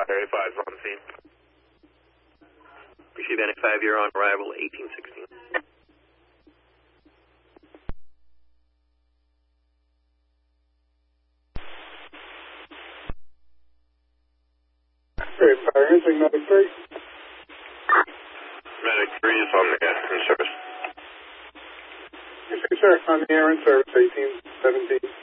Area 5 is on the scene. Receive NA5, you're on arrival 1816. Area 5, answering Medic 3. Medic 3 is on the in service. Yes, sir, on the air in service, 1817.